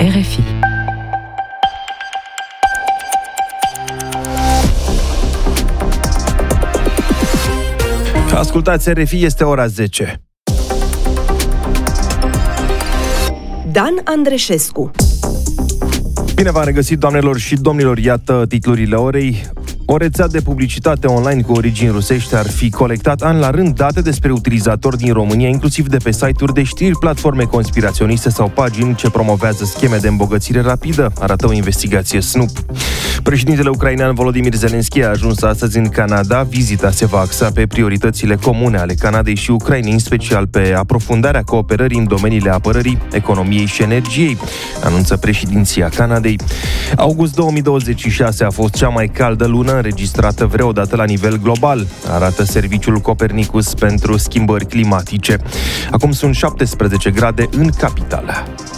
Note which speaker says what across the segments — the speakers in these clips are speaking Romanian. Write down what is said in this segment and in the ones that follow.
Speaker 1: RFI.
Speaker 2: Ascultați RFI, este ora 10.
Speaker 3: Dan Andreșescu.
Speaker 2: Bine v-am regăsit, doamnelor și domnilor, iată titlurile orei. O rețea de publicitate online cu origini rusești ar fi colectat an la rând date despre utilizatori din România, inclusiv de pe site-uri de știri, platforme conspiraționiste sau pagini ce promovează scheme de îmbogățire rapidă, arată o investigație Snoop. Președintele ucrainean Volodymyr Zelensky a ajuns astăzi în Canada. Vizita se va axa pe prioritățile comune ale Canadei și Ucrainei, în special pe aprofundarea cooperării în domeniile apărării, economiei și energiei, anunță președinția Canadei. August 2026 a fost cea mai caldă lună înregistrată vreodată la nivel global, arată serviciul Copernicus pentru schimbări climatice. Acum sunt 17 grade în capitală.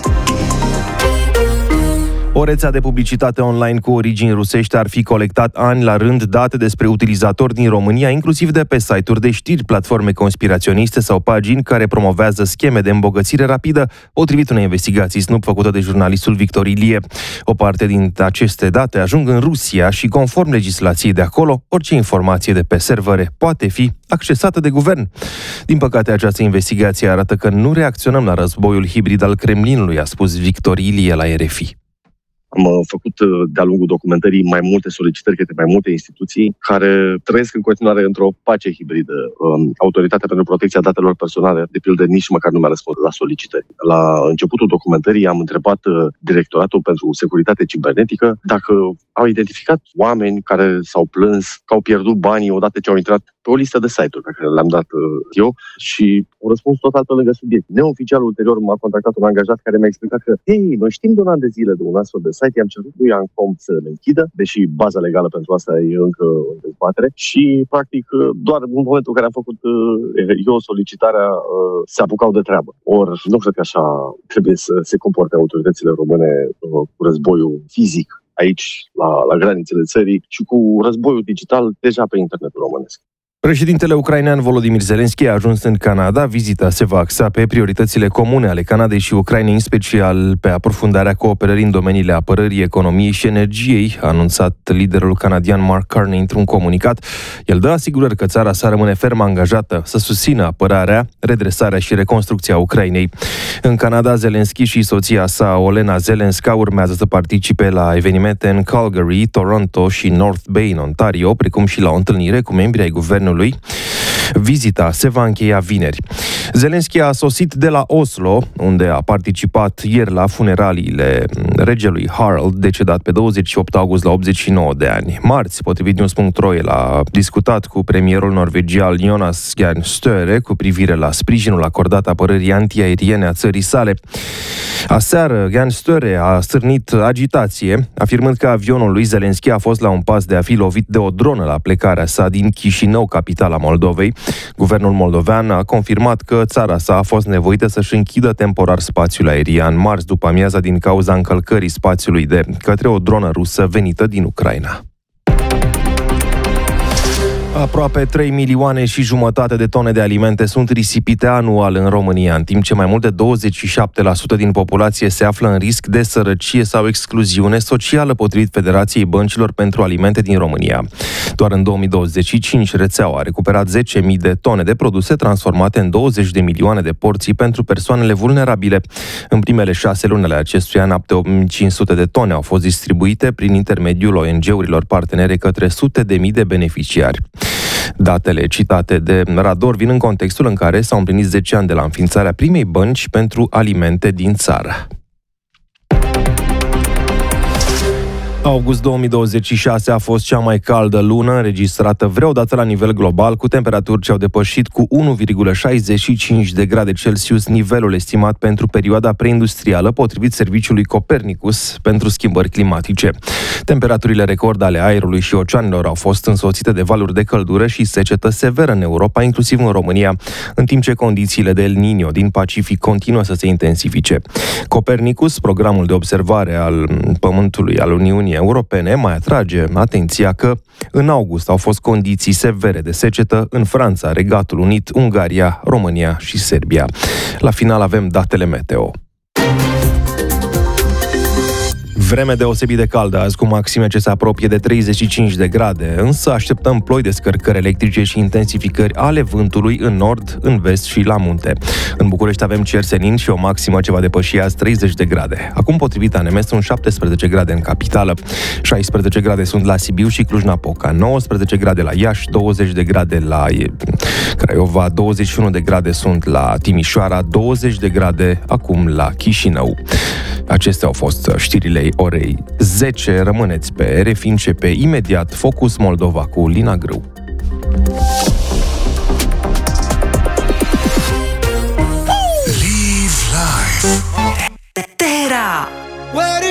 Speaker 2: O rețea de publicitate online cu origini rusești ar fi colectat ani la rând date despre utilizatori din România, inclusiv de pe site-uri de știri, platforme conspiraționiste sau pagini care promovează scheme de îmbogățire rapidă, potrivit unei investigații Snoop făcută de jurnalistul Victor Ilie. O parte din aceste date ajung în Rusia și, conform legislației de acolo, orice informație de pe servere poate fi accesată de guvern. Din păcate, această investigație arată că nu reacționăm la războiul hibrid al Kremlinului, a spus Victor Ilie la RFI.
Speaker 4: Am făcut de-a lungul documentării mai multe solicitări către mai multe instituții care trăiesc în continuare într-o pace hibridă. Autoritatea pentru Protecția Datelor Personale, de pildă, nici măcar nu mi-a răspuns la solicitări. La începutul documentării am întrebat Directoratul pentru Securitate Cibernetică dacă au identificat oameni care s-au plâns că au pierdut banii odată ce au intrat pe o listă de site-uri pe care le-am dat eu și au răspuns total pe lângă subiect. Neoficial, ulterior, m-a contactat un angajat care mi-a explicat că noi știm de un an de zile de un astfel de site, i-am cerut lui Ancom să le închidă, deși baza legală pentru asta e încă în dezbatere și, practic, doar în momentul în care am făcut eu solicitarea, se apucau de treabă. Ori nu cred că așa trebuie să se comporte autoritățile române cu războiul fizic aici, la granițele țării și cu războiul digital deja pe internetul românesc.
Speaker 2: Președintele ucrainean Volodymyr Zelensky a ajuns în Canada. Vizita se va axa pe prioritățile comune ale Canadei și Ucrainei, în special pe aprofundarea cooperării în domeniile apărării, economiei și energiei, a anunțat liderul canadian Mark Carney într-un comunicat. El dă asigurări că țara sa rămâne ferm angajată să susțină apărarea, redresarea și reconstrucția Ucrainei. În Canada, Zelensky și soția sa, Olena Zelenska, urmează să participe la evenimente în Calgary, Toronto și North Bay, în Ontario, precum și la o întâlnire cu membrii ai guvernului. Vizita se va încheia vineri. Zelensky a sosit de la Oslo, unde a participat ieri la funeraliile regelui Harald, decedat pe 28 august la 89 de ani. Marți, potrivit News.ro, el a discutat cu premierul norvegian Jonas Gahr Støre cu privire la sprijinul acordat apărării antiaeriene a țării sale. Aseară, Gahr Støre a stârnit agitație, afirmând că avionul lui Zelensky a fost la un pas de a fi lovit de o dronă la plecarea sa din Chișinău, capitala Moldovei. Guvernul moldovean a confirmat că țara sa a fost nevoită să-și închidă temporar spațiul aerian marți după amiaza din cauza încălcării spațiului de către o dronă rusă venită din Ucraina. Aproape 3 milioane și jumătate de tone de alimente sunt risipite anual în România, în timp ce mai mult de 27% din populație se află în risc de sărăcie sau excluziune socială, potrivit Federației Băncilor pentru Alimente din România. Doar în 2025, rețeaua a recuperat 10.000 de tone de produse transformate în 20 de milioane de porții pentru persoanele vulnerabile. În primele 6 luni ale acestui an, 8.500 de tone au fost distribuite prin intermediul ONG-urilor partenere către sute de mii de beneficiari. Datele citate de Rador vin în contextul în care s-au împlinit 10 ani de la înființarea primei bănci pentru alimente din țară. August 2026 a fost cea mai caldă lună înregistrată vreodată la nivel global, cu temperaturi ce au depășit cu 1,65 de grade Celsius nivelul estimat pentru perioada preindustrială, potrivit serviciului Copernicus pentru schimbări climatice. Temperaturile record ale aerului și oceanelor au fost însoțite de valuri de căldură și secetă severă în Europa, inclusiv în România, în timp ce condițiile de El Niño din Pacific continuă să se intensifice. Copernicus, programul de observare al Pământului al Uniunii Europene, mai atrage atenția că în august au fost condiții severe de secetă în Franța, Regatul Unit, Ungaria, România și Serbia. La final avem datele meteo. Vreme deosebit de caldă azi, cu maxime ce se apropie de 35 de grade, însă așteptăm ploi, descărcări electrice și intensificări ale vântului în nord, în vest și la munte. În București avem cer senin și o maximă ce va depăși azi 30 de grade. Acum, potrivit ANM, sunt 17 grade în capitală, 16 grade sunt la Sibiu și Cluj-Napoca, 19 grade la Iași, 20 de grade la Craiova, 21 de grade sunt la Timișoara, 20 de grade acum la Chișinău. Acestea au fost știrile orei 10. Rămâneți pe RFI, începe imediat Focus Moldova cu Lina Grâu.
Speaker 1: Live life.